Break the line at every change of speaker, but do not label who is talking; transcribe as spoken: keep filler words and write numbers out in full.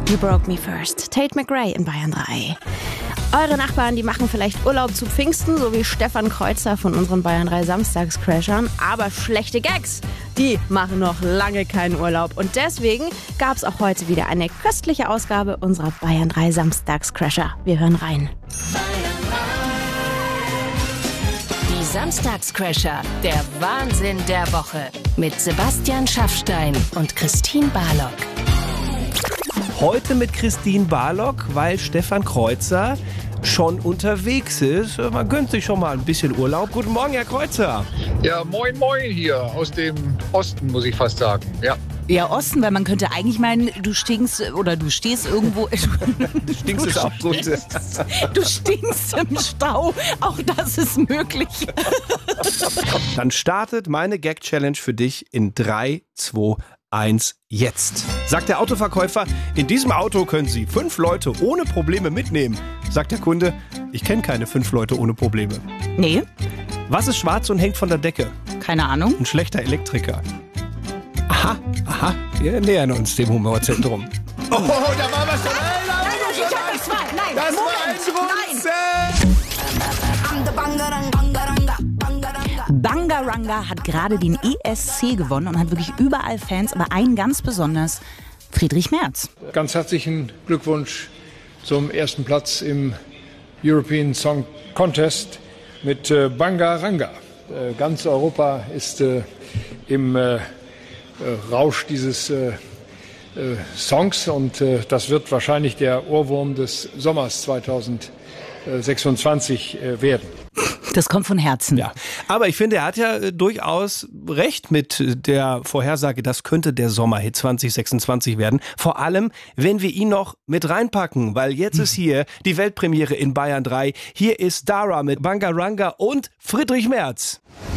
You Broke Me First. Tate McRae in Bayern drei. Eure Nachbarn, die machen vielleicht Urlaub zu Pfingsten, so wie Stefan Kreuzer von unseren Bayern drei Samstagscrashern. Aber schlechte Gags, die machen noch lange keinen Urlaub. Und deswegen gab es auch heute wieder eine köstliche Ausgabe unserer Bayern drei Samstagscrasher. Wir hören rein.
Die Samstagscrasher, der Wahnsinn der Woche. Mit Sebastian Schaffstein und Christine Barlock.
Heute mit Christine Barlock, weil Stefan Kreuzer schon unterwegs ist. Man gönnt sich schon mal ein bisschen Urlaub. Guten Morgen, Herr Kreuzer.
Ja, moin, moin hier aus dem Osten, muss ich fast sagen. Ja.
Ja, Osten, weil man könnte eigentlich meinen, du stinkst oder du stehst irgendwo.
Du stinkst es auch gut.
Du stinkst im Stau. Auch das ist möglich.
Dann startet meine Gag-Challenge für dich in drei, zwei, eins, jetzt. Sagt der Autoverkäufer, in diesem Auto können Sie fünf Leute ohne Probleme mitnehmen. Sagt der Kunde, ich kenne keine fünf Leute ohne Probleme.
Nee.
Was ist schwarz und hängt von der Decke?
Keine Ahnung.
Ein schlechter Elektriker. Aha, aha, wir nähern uns dem Humorzentrum. Oh, da war was schon. Nein,
nein, nein, ich hab das zwei. Nein,
das
Moment,
war ein
nein. Bangaranga hat gerade den E S C gewonnen und hat wirklich überall Fans, aber einen ganz besonders, Friedrich Merz.
Ganz herzlichen Glückwunsch zum ersten Platz im European Song Contest mit äh, Bangaranga. Äh, ganz Europa ist äh, im äh, Rausch dieses äh, äh, Songs und äh, das wird wahrscheinlich der Ohrwurm des Sommers zweitausendsechsundzwanzig äh, werden.
Das kommt von Herzen.
Ja, aber ich finde, er hat ja äh, durchaus recht mit der Vorhersage, das könnte der Sommerhit zwanzig sechsundzwanzig werden. Vor allem, wenn wir ihn noch mit reinpacken, weil jetzt ist hier die Weltpremiere in Bayern drei. Hier ist Dara mit Bangaranga und Friedrich Merz.